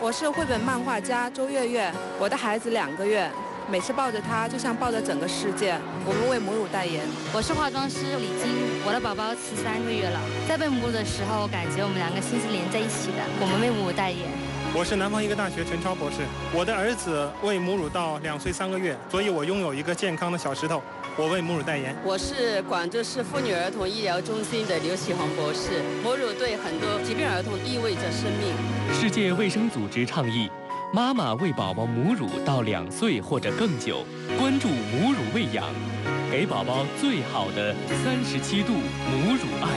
我是绘本漫画家周月月，我的孩子2个月，每次抱着他就像抱着整个世界。我们为母乳代言。 我是化妆师李晶，我的宝宝13个月了，在喂母乳的时候，感觉我们2个心是连在一起的。我们为母乳代言。 我是南方医科大学陈超博士，我的儿子喂母乳到2岁3个月，所以我拥有一个健康的小石头。我为母乳代言。 我是广州市妇女儿童医疗中心的刘启红博士。母乳对很多疾病儿童意味着生命。 世界卫生组织倡议，妈妈喂宝宝母乳到2岁或者更久，关注母乳喂养，给宝宝最好的37度母乳爱。